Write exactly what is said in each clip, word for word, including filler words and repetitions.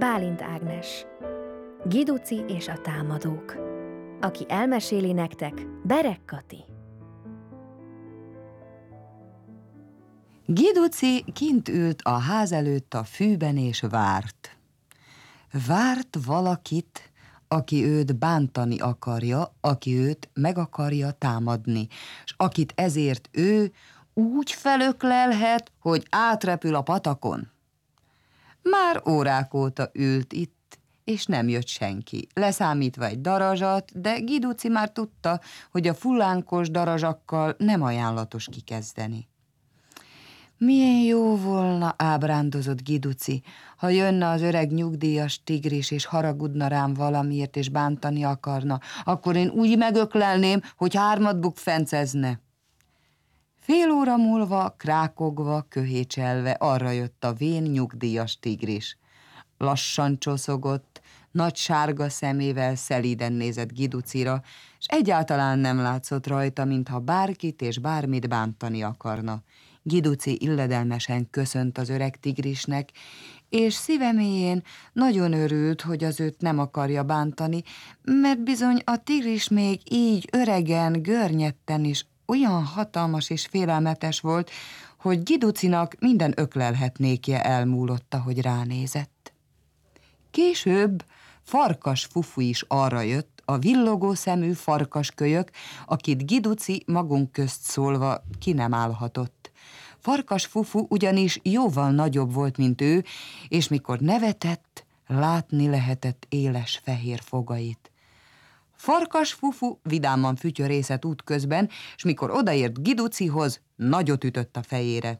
Bálint Ágnes. Giduci és a támadók. Aki elmeséli nektek, Berek Kati. Giduci kint ült a ház előtt a fűben és várt. Várt valakit, aki őt bántani akarja, aki őt meg akarja támadni, s akit ezért ő úgy felöklelhet, hogy átrepül a patakon. Már órák óta ült itt, és nem jött senki, leszámítva egy darazsat, de Giduci már tudta, hogy a fullánkos darazsakkal nem ajánlatos kikezdeni. Milyen jó volna, ábrándozott Giduci, ha jönne az öreg nyugdíjas tigris, és haragudna rám valamiért, és bántani akarna, akkor én úgy megöklelném, hogy hármat bukfencezne. Fél óra múlva, krákogva, köhécselve arra jött a vén nyugdíjas tigris. Lassan csoszogott, nagy sárga szemével szelíden nézett Giducira, és egyáltalán nem látszott rajta, mintha bárkit és bármit bántani akarna. Giduci illedelmesen köszönt az öreg tigrisnek, és szíve mélyén nagyon örült, hogy az őt nem akarja bántani, mert bizony a tigris még így öregen, görnyetten is olyan hatalmas és félelmetes volt, hogy Giducinak minden öklelhetnékje elmúlotta, hogy ránézett. Később Farkas Fufu is arra jött, a villogó szemű farkaskölyök, akit Giduci magunk közt szólva ki nem állhatott. Farkas Fufu ugyanis jóval nagyobb volt, mint ő, és mikor nevetett, látni lehetett éles fehér fogait. Farkas Fufu vidáman fütyörészett útközben, és mikor odaért Giducihoz, nagyot ütött a fejére.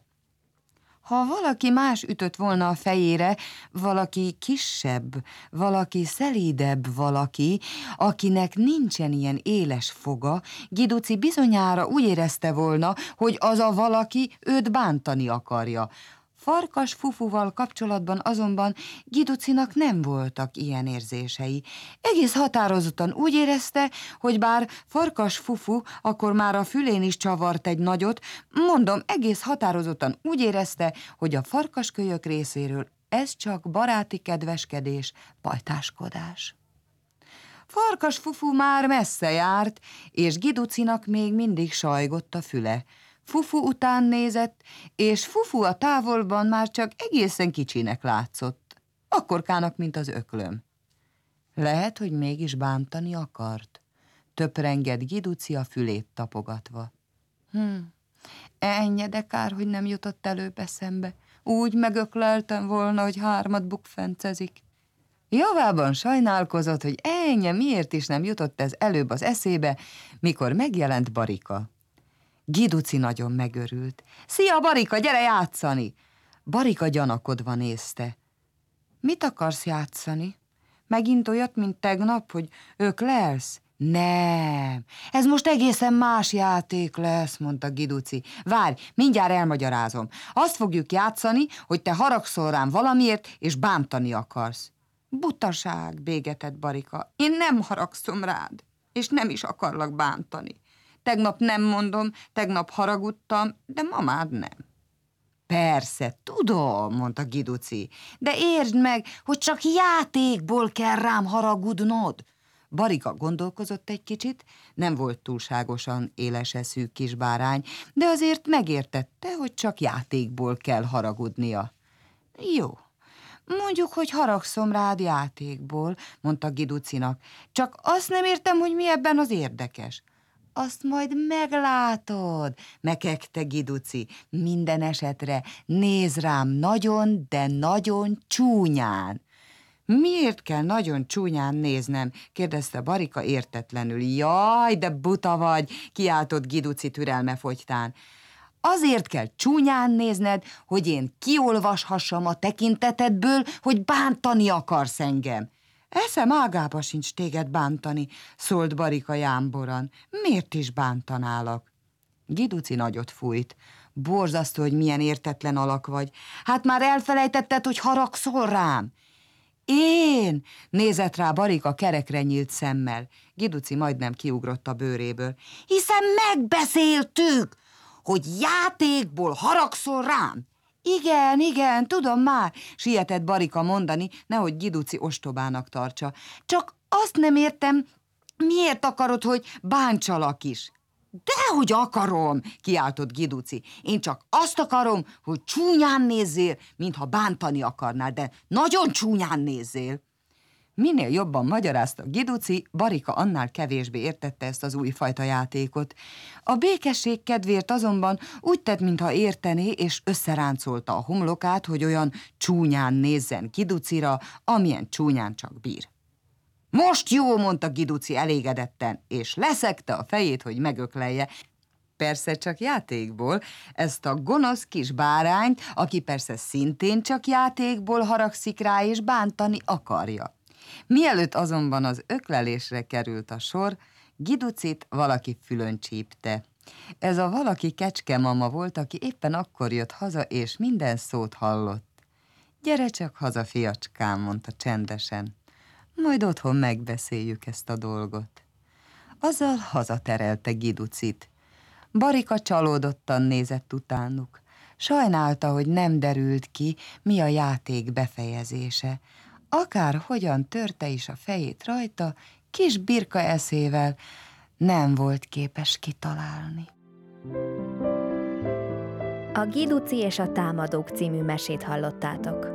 Ha valaki más ütött volna a fejére, valaki kisebb, valaki szelídebb valaki, akinek nincsen ilyen éles foga, Giduci bizonyára úgy érezte volna, hogy az a valaki őt bántani akarja. Farkas Fufuval kapcsolatban azonban Giducinak nem voltak ilyen érzései. Egész határozottan úgy érezte, hogy bár Farkas Fufu akkor már a fülén is csavart egy nagyot, mondom, egész határozottan úgy érezte, hogy a farkaskölyök részéről ez csak baráti kedveskedés, pajtáskodás. Farkas Fufu már messze járt, és Giducinak még mindig sajgott a füle. Fufu után nézett, és Fufu a távolban már csak egészen kicsinek látszott, akkorkának, mint az öklöm. Lehet, hogy mégis bántani akart, töprengett Giduci a fülét tapogatva. Hm, ennyi, de kár, hogy nem jutott előbb eszembe. Úgy megökleltem volna, hogy hármat bukfencezik. Javában sajnálkozott, hogy ennyi, miért is nem jutott ez előbb az eszébe, mikor megjelent Barika. Giduci nagyon megörült. Szia, Barika, gyere játszani! Barika gyanakodva nézte. Mit akarsz játszani? Megint olyat, mint tegnap, hogy öklelsz? Nem, ez most egészen más játék lesz, mondta Giduci. Várj, mindjárt elmagyarázom. Azt fogjuk játszani, hogy te haragszol rám valamiért, és bántani akarsz. Butaság, bégetett Barika. Én nem haragszom rád, és nem is akarlak bántani. Tegnap nem mondom, tegnap haragudtam, de ma már nem. Persze, tudom, mondta Giduci, de értsd meg, hogy csak játékból kell rám haragudnod. Barika gondolkozott egy kicsit, nem volt túlságosan éles eszű kis bárány, de azért megértette, hogy csak játékból kell haragudnia. Jó, mondjuk, hogy haragszom rád játékból, mondta Giducinak, csak azt nem értem, hogy mi ebben az érdekes. Azt majd meglátod, mekegte Giduci. Minden esetre nézz rám nagyon, de nagyon csúnyán. Miért kell nagyon csúnyán néznem? Kérdezte Barika értetlenül. Jaj, de buta vagy, kiáltott Giduci türelme fogytán. Azért kell csúnyán nézned, hogy én kiolvashassam a tekintetedből, hogy bántani akarsz engem. Eszem ágába sincs téged bántani, szólt Barika jámboran. Miért is bántanálak? Giduci nagyot fújt. Borzasztó, hogy milyen értetlen alak vagy. Hát már elfelejtetted, hogy haragszol rám? Én? Nézett rá Barika kerekre nyílt szemmel. Giduci majdnem kiugrott a bőréből. Hiszen megbeszéltük, hogy játékból haragszol rám. Igen, igen, tudom már, sietett Barika mondani, nehogy Giduci ostobának tartsa. Csak azt nem értem, miért akarod, hogy bántsalak is? Dehogy akarom, kiáltott Giduci. Én csak azt akarom, hogy csúnyán nézzél, mintha bántani akarnál, de nagyon csúnyán nézzél. Minél jobban magyarázta Giduci, Barika annál kevésbé értette ezt az újfajta játékot. A békesség kedvéért azonban úgy tett, mintha értené, és összeráncolta a homlokát, hogy olyan csúnyán nézzen Giducira, amilyen csúnyán csak bír. Most jó, mondta Giduci elégedetten, és leszegte a fejét, hogy megöklelje. Persze csak játékból, ezt a gonosz kis bárányt, aki persze szintén csak játékból haragszik rá, és bántani akarja. Mielőtt azonban az öklelésre került a sor, Giducit valaki fülön csípte. Ez a valaki Kecskemama volt, aki éppen akkor jött haza, és minden szót hallott. Gyere csak haza, fiacskám, mondta csendesen. Majd otthon megbeszéljük ezt a dolgot. Azzal hazaterelte Giducit. Barika csalódottan nézett utánuk. Sajnálta, hogy nem derült ki, mi a játék befejezése. Akár hogyan törte is a fejét rajta, kis birka eszével nem volt képes kitalálni. A Giduci és a támadók című mesét hallottátok.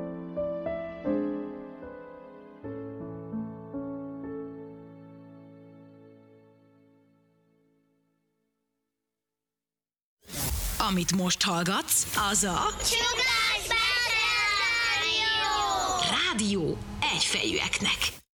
Amit most hallgatsz, az a Sugárzás Rádió! Rádió egyfejűeknek.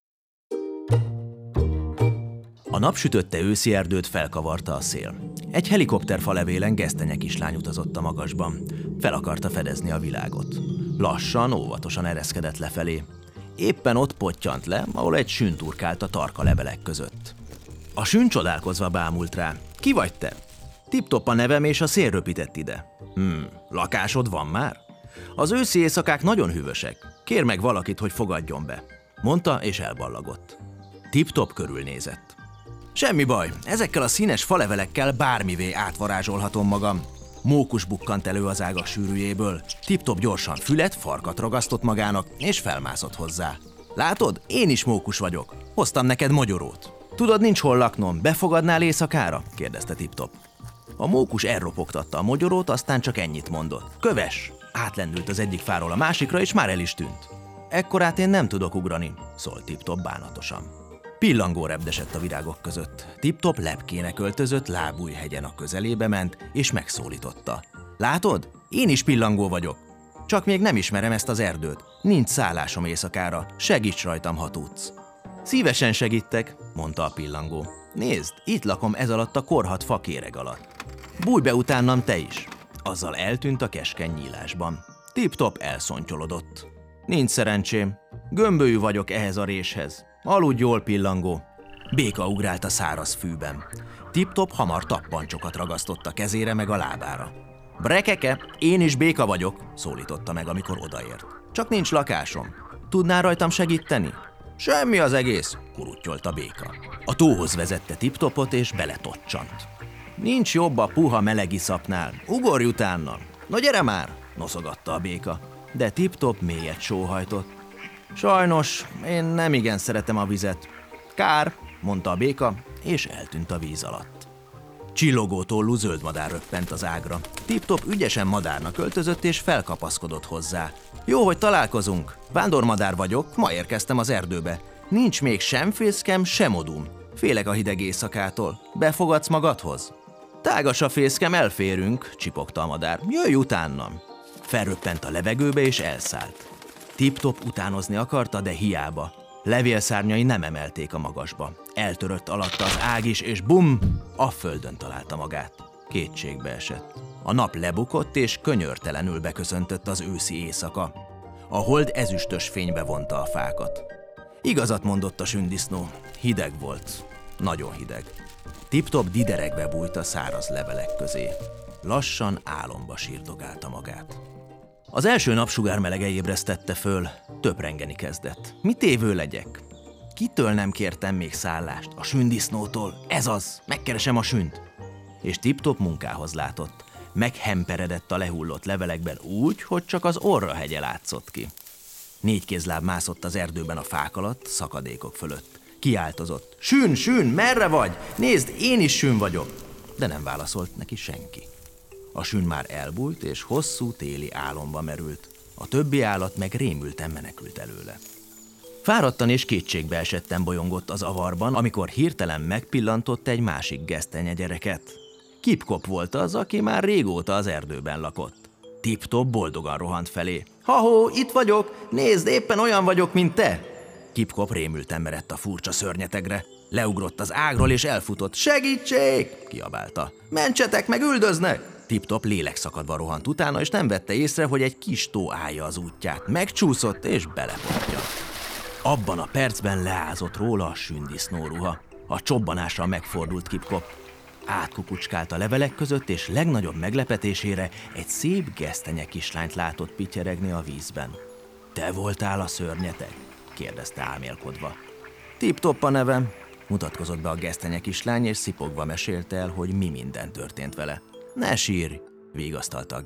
A napsütötte őszi erdőt felkavarta a szél. Egy helikopter falevélen gesztenye kislány utazott a magasban. Fel akarta fedezni a világot. Lassan, óvatosan ereszkedett lefelé. Éppen ott pottyant le, ahol egy sün turkált a tarka levelek között. A sün csodálkozva bámult rá. Ki vagy te? Tip-top a nevem, és a szél röpített ide. Hmm, lakásod van már? Az őszi éjszakák nagyon hűvösek. Kér meg valakit, hogy fogadjon be. Mondta, és elballagott. Tip-top körülnézett. Semmi baj, ezekkel a színes falevelekkel bármivé átvarázsolhatom magam. Mókus bukkant elő az ágak sűrűjéből. Tip-top gyorsan fület, farkat ragasztott magának, és felmászott hozzá. Látod, én is mókus vagyok. Hoztam neked mogyorót. Tudod, nincs hol laknom, befogadnál éjszakára? Kérdezte Tip-top. A mókus elropogtatta a mogyorót, aztán csak ennyit mondott. Kövess! Átlendült az egyik fáról a másikra, és már el is tűnt. Ekkorát én nem tudok ugrani, szólt Tip-top bánatosan. Pillangó repdesett a virágok között. Tip-top lepkének öltözött lábújhegyen a közelébe ment, és megszólította. Látod? Én is pillangó vagyok. Csak még nem ismerem ezt az erdőt. Nincs szállásom éjszakára. Segíts rajtam, ha tudsz. Szívesen segítek, mondta a pillangó. Nézd, itt lakom ez alatt a korhadt fakéreg alatt. Bújj be utánam te is. Azzal eltűnt a keskeny nyílásban. Tip-top elszontyolodott. Nincs szerencsém. Gömbölyű vagyok ehhez a réshez. Aludj jól, pillangó. Béka ugrált a száraz fűben. Tip-top hamar tappancsokat ragasztott a kezére meg a lábára. Brekeke, én is béka vagyok, szólította meg, amikor odaért. Csak nincs lakásom. Tudnál rajtam segíteni? Semmi az egész, kuruttyolta Béka. A tóhoz vezette Tip-topot, és beletotcsant. Nincs jobb a puha meleg iszapnál. Ugorj utána. No gyere már, noszogatta a Béka. De Tip-top mélyet sóhajtott. Sajnos, én nem igen szeretem a vizet. Kár, mondta a Béka, és eltűnt a víz alatt. Csillogó tollú zöld madár röppent az ágra. Tip-top ügyesen madárnak öltözött, és felkapaszkodott hozzá. Jó, hogy találkozunk. Vándormadár vagyok, ma érkeztem az erdőbe. Nincs még sem fészkem, sem odum. Félek a hideg éjszakától. Befogadsz magadhoz? Tágas a fészkem, elférünk, csipogta a madár. Jöjj utánam. Felröppent a levegőbe, és elszállt. Tip-top utánozni akarta, de hiába. Levélszárnyai nem emelték a magasba. Eltörött alatta az ág is, és bum! A földön találta magát. Kétségbe esett. A nap lebukott, és könyörtelenül beköszöntött az őszi éjszaka. A hold ezüstös fénybe vonta a fákat. Igazat mondott a sündisznó. Hideg volt. Nagyon hideg. Tip-top diderekbe bújt a száraz levelek közé. Lassan álomba sírdogálta magát. Az első napsugár melege ébresztette föl, töprengeni kezdett. Mit évő legyek? Kitől nem kértem még szállást? A sündisznótól. Ez az, megkeresem a sünt. És Tip-top munkához látott. Meghemperedett a lehullott levelekben úgy, hogy csak az orra hegye látszott ki. Négy kézláb mászott az erdőben a fák alatt, szakadékok fölött. Kiáltozott. Sün, sün, merre vagy? Nézd, én is sün vagyok. De nem válaszolt neki senki. A sün már elbújt, és hosszú téli álomba merült. A többi állat meg rémülten menekült előle. Fáradtan és kétségbe esetten bolyongott az avarban, amikor hirtelen megpillantott egy másik gesztenye gyereket. Kip-Kop volt az, aki már régóta az erdőben lakott. Tip-Top boldogan rohant felé. Ha-hó, itt vagyok! Nézd, éppen olyan vagyok, mint te! Kip-Kop rémülten merett a furcsa szörnyetegre. Leugrott az ágról és elfutott. Segítség! Kiabálta. Mentsetek meg, üldöznek! Tip-Top lélekszakadva rohant utána, és nem vette észre, hogy egy kis tó állja az útját. Megcsúszott és belepottya. Abban a percben leázott róla a sündisznóruha. A csobbanásra megfordult Kip-Kop. Átkukucskált a levelek között, és legnagyobb meglepetésére egy szép gesztenye kislányt látott pityeregni a vízben. Te voltál a szörnyeteg? Kérdezte álmélkodva. Tip-Top a nevem, mutatkozott be a gesztenye kislány, és szipogva mesélte el, hogy mi minden történt vele. Ne sírj, vigasztalta a